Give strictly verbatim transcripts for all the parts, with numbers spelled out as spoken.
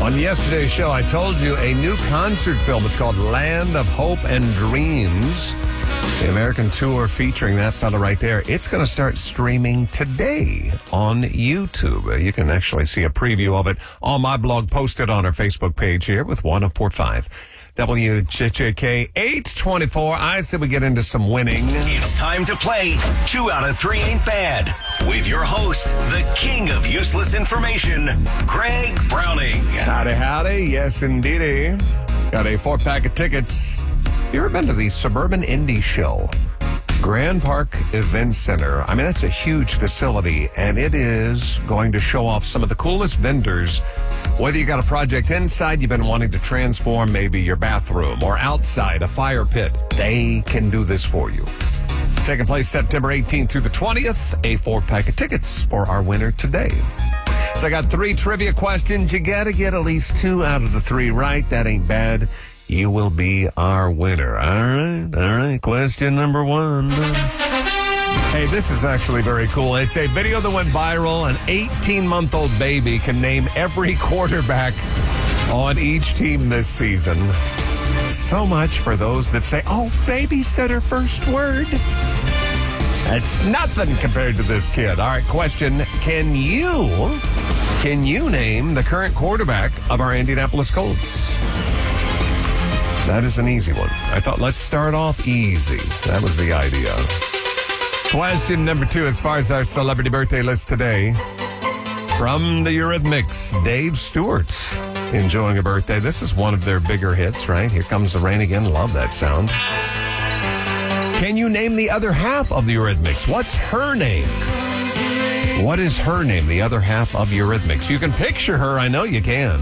On yesterday's show, I told you a new concert film. It's called Land of Hope and Dreams. The American tour featuring that fella right there. It's going to start streaming today on YouTube. You can actually see a preview of it on my blog, posted on our Facebook page here with one oh four five W J J K eight twenty-four. I said we get into some winning. It's time to play Two Out of Three Ain't Bad with your host, the king of useless information, Greg Browning. Howdy, howdy. Yes, indeedy. Got a four-pack of tickets. Have you ever been to the Suburban Indie Show? Grand Park Event Center. I mean, that's a huge facility, and it is going to show off some of the coolest vendors. Whether you got a project inside you've been wanting to transform, maybe your bathroom, or outside, a fire pit, they can do this for you. Taking place September eighteenth through the twentieth, a four-pack of tickets for our winner today. So I got three trivia questions. You got to get at least two out of the three right. That ain't bad. You will be our winner. All right, all right. Question number one. Hey, this is actually very cool. It's a video that went viral. An eighteen-month-old baby can name every quarterback on each team this season. So much for those that say, oh, baby said her first word. That's nothing compared to this kid. All right, question. Can you, can you name the current quarterback of our Indianapolis Colts? That is an easy one. I thought, let's start off easy. That was the idea. Question number two, as far as our celebrity birthday list today. From the Eurythmics, Dave Stewart enjoying a birthday. This is one of their bigger hits, right? Here Comes the Rain Again. Love that sound. Can you name the other half of the Eurythmics? What's her name? What is her name, the other half of Eurythmics? You can picture her. I know you can.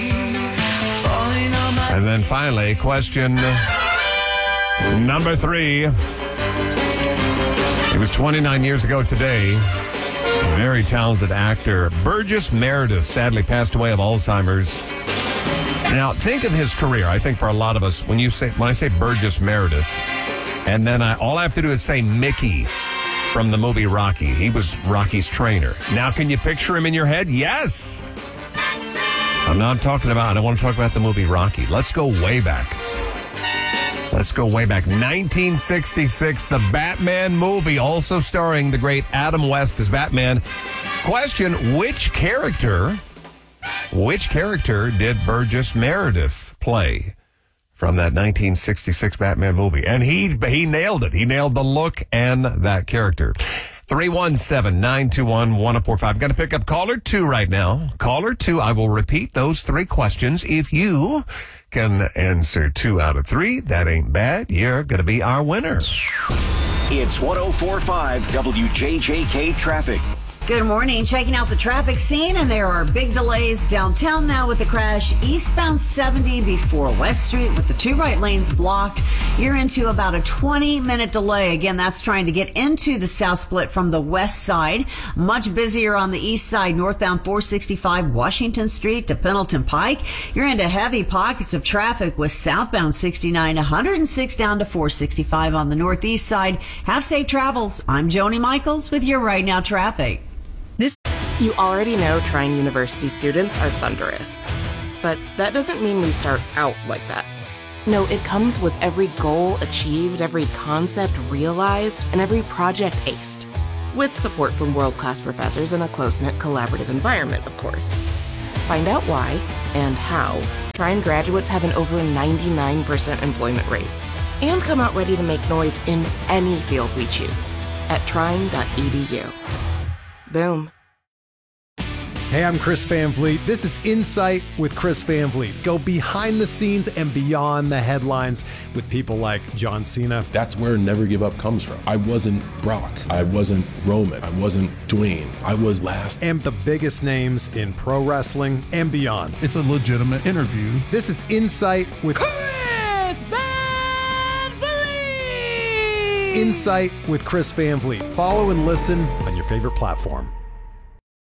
And then finally, question number three. It was twenty-nine years ago today. Very talented actor Burgess Meredith sadly passed away of Alzheimer's. Now, think of his career. I think for a lot of us, when you say when I say Burgess Meredith, and then I all I have to do is say Mickey from the movie Rocky. He was Rocky's trainer. Now, can you picture him in your head? Yes. I'm not talking about, I don't want to talk about the movie Rocky. Let's go way back. Let's go way back. nineteen sixty-six, the Batman movie, also starring the great Adam West as Batman. Question, which character, which character did Burgess Meredith play from that nineteen sixty-six Batman movie? And he he nailed it. He nailed the look and that character. three one seven, nine two one, one oh four five. Got to pick up caller two right now. Caller two, I will repeat those three questions. If you can answer two out of three, that ain't bad. You're going to be our winner. It's one oh four five W J J K Traffic. Good morning. Checking out the traffic scene, and there are big delays downtown now with the crash eastbound seventy before West Street with the two right lanes blocked. You're into about a twenty minute delay. Again, that's trying to get into the south split from the west side. Much busier on the east side, northbound four sixty-five Washington Street to Pendleton Pike. You're into heavy pockets of traffic with southbound sixty-nine, one oh six down to four sixty-five on the northeast side. Have safe travels. I'm Joni Michaels with your Right Now Traffic. You already know Trine University students are thunderous. But that doesn't mean we start out like that. No, it comes with every goal achieved, every concept realized, and every project aced. With support from world-class professors in a close-knit collaborative environment, of course. Find out why and how Trine graduates have an over ninety-nine percent employment rate. And come out ready to make noise in any field we choose at trine dot e d u. Boom. Hey, I'm Chris Van Vliet. This is Insight with Chris Van Vliet. Go behind the scenes and beyond the headlines with people like John Cena. That's where Never Give Up comes from. I wasn't Brock. I wasn't Roman. I wasn't Dwayne. I was last. And the biggest names in pro wrestling and beyond. It's a legitimate interview. This is Insight with Chris Van Vliet. Insight with Chris Van Vliet. Follow and listen on your favorite platform.